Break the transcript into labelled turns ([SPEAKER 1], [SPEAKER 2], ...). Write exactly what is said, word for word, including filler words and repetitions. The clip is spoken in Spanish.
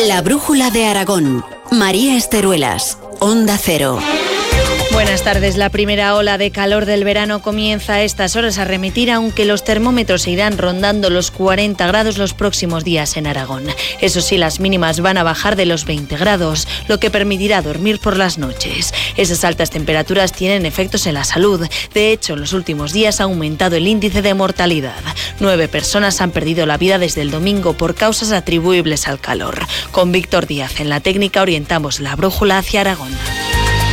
[SPEAKER 1] La brújula de Aragón. María Esteruelas, Onda Cero.
[SPEAKER 2] Buenas tardes. La primera ola de calor del verano comienza a estas horas a remitir, aunque los termómetros se irán rondando los cuarenta grados los próximos días en Aragón. Eso sí, las mínimas van a bajar de los veinte grados, lo que permitirá dormir por las noches. Esas altas temperaturas tienen efectos en la salud. De hecho, en los últimos días ha aumentado el índice de mortalidad. Nueve personas han perdido la vida desde el domingo por causas atribuibles al calor. Con Víctor Díaz en la técnica orientamos la brújula hacia Aragón.